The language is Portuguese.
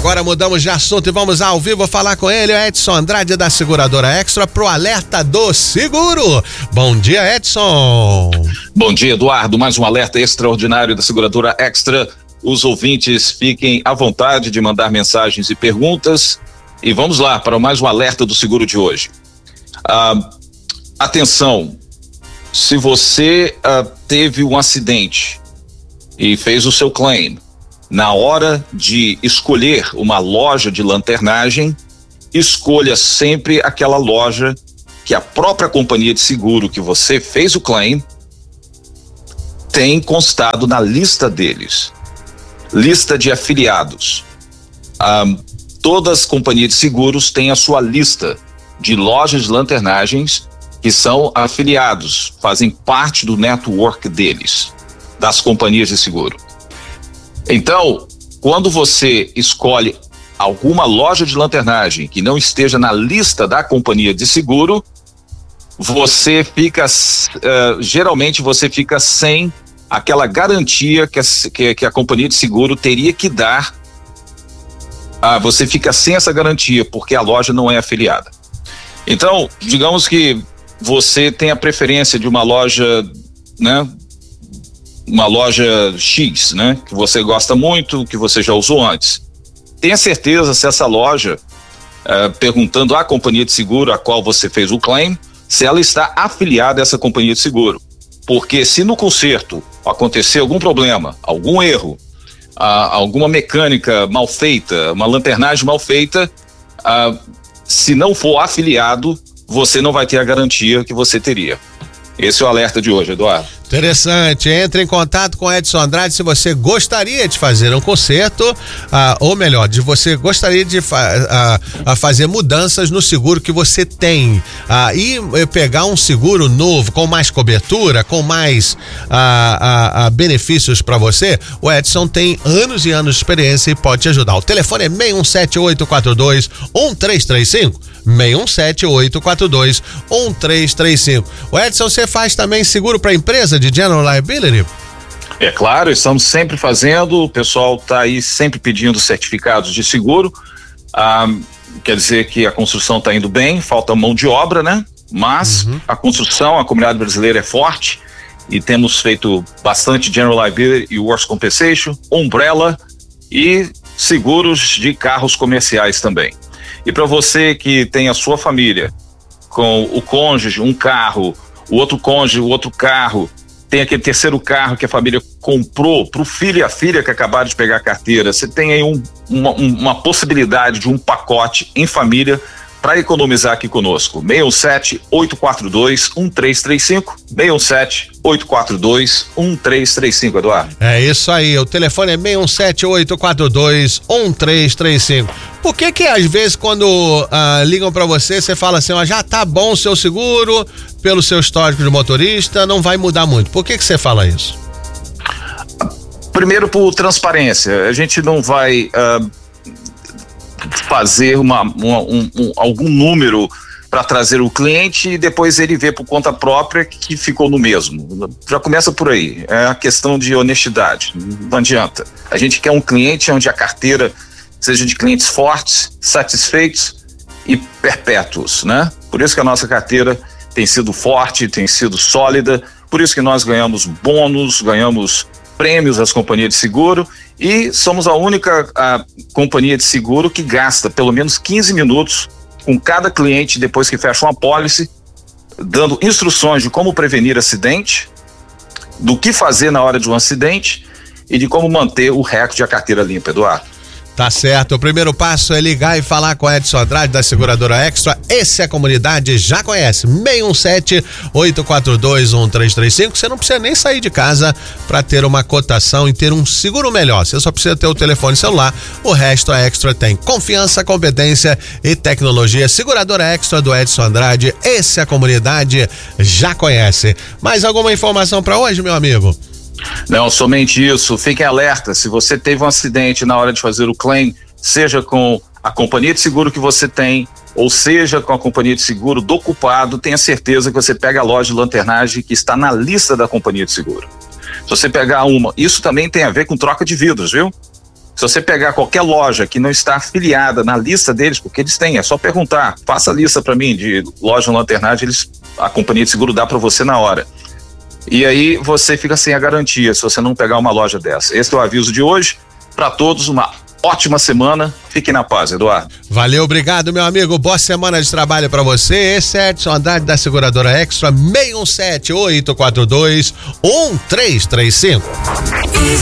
Agora mudamos de assunto e vamos ao vivo falar com ele, o Edson Andrade da Seguradora Extra, pro alerta do seguro. Bom dia, Edson. Bom dia, Eduardo. Mais um alerta extraordinário da Seguradora Extra. Os ouvintes fiquem à vontade de mandar mensagens e perguntas. E vamos lá para mais um alerta do seguro de hoje. Atenção, se você teve um acidente e fez o seu claim, na hora de escolher uma loja de lanternagem, escolha sempre aquela loja que a própria companhia de seguro que você fez o claim tem constado na lista deles. Lista de afiliados. Todas as companhias de seguros têm a sua lista de lojas de lanternagens que são afiliados, fazem parte do network deles, das companhias de seguro. Então, quando você escolhe alguma loja de lanternagem que não esteja na lista da companhia de seguro, você fica, geralmente você fica sem aquela garantia que a companhia de seguro teria que dar. Você fica sem essa garantia porque a loja não é afiliada. Então, digamos que você tem a preferência de uma loja, né? Uma loja X, né? Que você gosta muito, que você já usou antes. Tenha certeza se essa loja, perguntando à companhia de seguro a qual você fez o claim, se ela está afiliada a essa companhia de seguro. Porque se no conserto acontecer algum problema, algum erro, alguma mecânica mal feita, uma lanternagem mal feita, se não for afiliado, você não vai ter a garantia que você teria. Esse é o alerta de hoje, Eduardo. Interessante. Entre em contato com Edson Andrade se você gostaria de fazer um conserto, ou melhor, você gostaria de fazer mudanças no seguro que você tem, e pegar um seguro novo, com mais cobertura, com mais benefícios para você. O Edson tem anos e anos de experiência e pode te ajudar. O telefone é 617-842-1335. 617-842-1335. O Edson, você faz também seguro para empresa de General Liability? É claro, estamos sempre fazendo, o pessoal está aí sempre pedindo certificados de seguro, quer dizer que a construção está indo bem, falta mão de obra, né? Mas a construção, a comunidade brasileira é forte e temos feito bastante General Liability e Workers' Compensation, Umbrella e seguros de carros comerciais também. E para você que tem a sua família, com o cônjuge, um carro, o outro cônjuge, o outro carro, tem aquele terceiro carro que a família comprou para o filho e a filha que acabaram de pegar a carteira, você tem aí uma possibilidade de um pacote em família para economizar aqui conosco. 617-842-1335, 617-842-1335, Eduardo. É isso aí, o telefone é 617-842-1335. Por que às vezes quando ligam para você fala assim, já tá bom o seu seguro, pelo seu histórico de motorista, não vai mudar muito. Por que você fala isso? Primeiro, por transparência. A gente não vai fazer algum número para trazer o cliente e depois ele vê por conta própria que ficou no mesmo. Já começa por aí. É a questão de honestidade. Não adianta. A gente quer um cliente onde a carteira seja de clientes fortes, satisfeitos e perpétuos, né? Por isso que a nossa carteira tem sido forte, tem sido sólida, por isso que nós ganhamos bônus, ganhamos prêmios às companhias de seguro e somos a única companhia de seguro que gasta pelo menos 15 minutos com cada cliente depois que fecha uma apólice, dando instruções de como prevenir acidente, do que fazer na hora de um acidente e de como manter o recorde e a carteira limpa, Eduardo. Tá certo, o primeiro passo é ligar e falar com Edson Andrade da Seguradora Extra. Esse a comunidade já conhece, 617-842-1335. Você não precisa nem sair de casa para ter uma cotação e ter um seguro melhor, você só precisa ter o telefone celular, o resto a Extra tem. Confiança, competência e tecnologia. Seguradora Extra do Edson Andrade, esse a comunidade já conhece. Mais alguma informação para hoje, meu amigo? Não, somente isso. Fiquem alerta, se você teve um acidente na hora de fazer o claim, seja com a companhia de seguro que você tem, ou seja com a companhia de seguro do culpado, tenha certeza que você pega a loja de lanternagem que está na lista da companhia de seguro. Se você pegar uma, isso também tem a ver com troca de vidros, viu? Se você pegar qualquer loja que não está afiliada na lista deles, porque eles têm, é só perguntar, faça a lista para mim de loja de lanternagem, a companhia de seguro dá para você na hora. E aí você fica sem a garantia se você não pegar uma loja dessa. Esse é o aviso de hoje. Para todos, uma ótima semana. Fiquem na paz, Eduardo. Valeu, obrigado, meu amigo. Boa semana de trabalho para você. Esse é Edson Haddad da Seguradora Extra, 617-842-1335.